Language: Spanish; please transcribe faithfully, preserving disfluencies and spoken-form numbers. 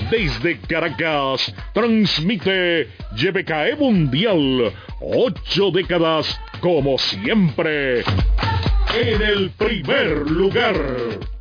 Desde Caracas, transmite Y B K E Mundial. Ocho décadas, como siempre, en el primer lugar.